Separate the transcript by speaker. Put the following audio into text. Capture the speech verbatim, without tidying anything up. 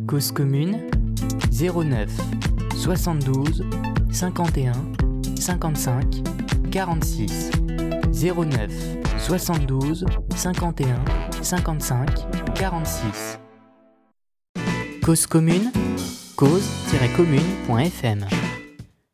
Speaker 1: Cause commune zéro neuf soixante-douze cinquante et un cinquante-cinq quarante-six zéro neuf soixante-douze cinquante et un cinquante-cinq quarante-six. Cause commune, cause tiret commune point f m.